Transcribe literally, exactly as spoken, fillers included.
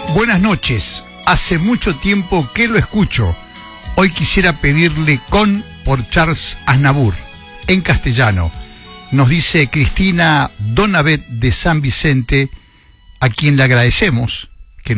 Buenas noches, hace mucho tiempo que lo escucho. Hoy quisiera pedirle Con por Charles Aznavour, en castellano. Nos dice Cristina Donabet de San Vicente, a quien le agradecemos